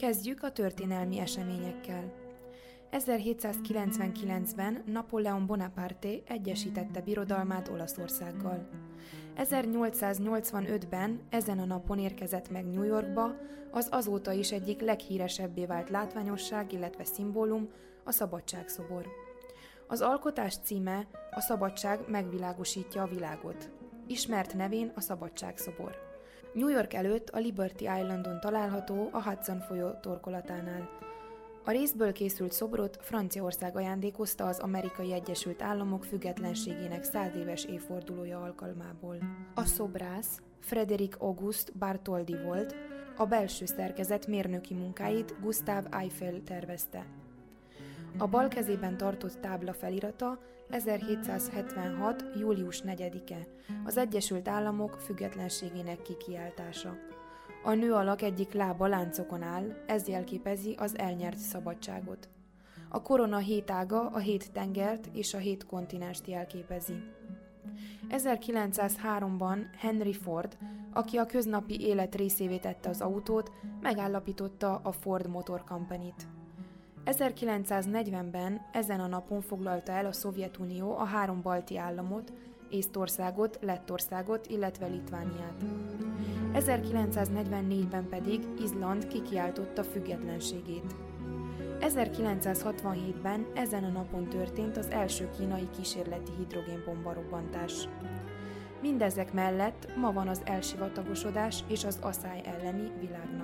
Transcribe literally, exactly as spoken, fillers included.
Kezdjük a történelmi eseményekkel. ezerhétszázkilencvenkilencben Napóleon Bonaparte egyesítette birodalmát Olaszországgal. ezernyolcszáznyolcvanötben ezen a napon érkezett meg New Yorkba az azóta is egyik leghíresebbé vált látványosság, illetve szimbólum, a Szabadságszobor. Az alkotás címe A szabadság megvilágosítja a világot. Ismert nevén a Szabadságszobor. New York előtt a Liberty Islandon található a Hudson folyó torkolatánál. A részből készült szobrot Franciaország ajándékozta az Amerikai Egyesült Államok függetlenségének száz éves évfordulója alkalmából. A szobrász Frédéric Auguste Bartholdi volt, a belső szerkezet mérnöki munkáit Gustave Eiffel tervezte. A bal kezében tartott tábla felirata ezerhétszázhetvenhat. július negyedike, az Egyesült Államok függetlenségének kikiáltása. A nő alak egyik lába láncokon áll, ez jelképezi az elnyert szabadságot. A korona hét ága a hét tengert és a hét kontinenst jelképezi. ezerkilencszázháromban Henry Ford, aki a köznapi élet részévé tette az autót, megállapította a Ford Motor Company-t. ezerkilencszáznegyvenben ezen a napon foglalta el a Szovjetunió a három balti államot, Észtországot, Lettországot, illetve Litvániát. ezerkilencszáznegyvennégyben pedig Izland kikiáltotta függetlenségét. ezerkilencszázhatvanhétben ezen a napon történt az első kínai kísérleti hidrogénbomba robbantás. Mindezek mellett ma van az elsivatagosodás és az aszály elleni világnap.